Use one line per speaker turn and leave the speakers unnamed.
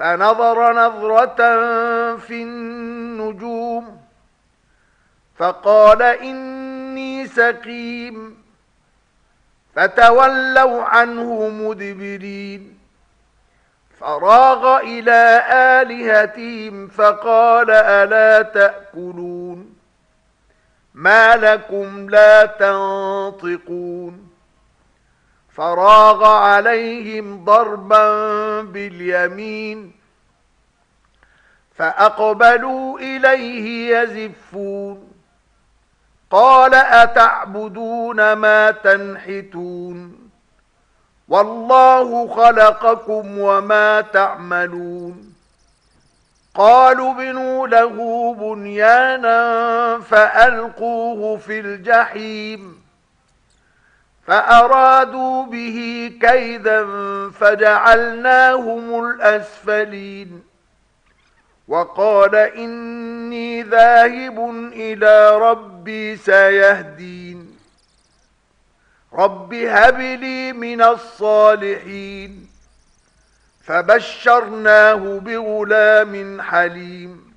فنظر نظرة في النجوم فقال إني سقيم، فتولوا عنه مدبرين. فراغ إلى آلهتهم فقال ألا تأكلون ما لكم لا تنطقون. فراغ عليهم ضربا باليمين فأقبلوا إليه يزفون. قال أتعبدون ما تنحتون والله خلقكم وما تعملون. قالوا ابنوا له بنيانا فألقوه في الجحيم فأرادوا به كيدا فجعلناهم الأسفلين. وقال إني ذاهب إلى ربي سيهدين. رب هب لي من الصالحين. فبشرناه بغلام حليم.